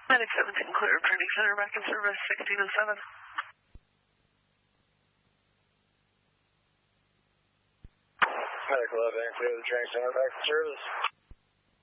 Medic 17 clear, training center back in service, 1607. Medic 11 clear the training center back in service.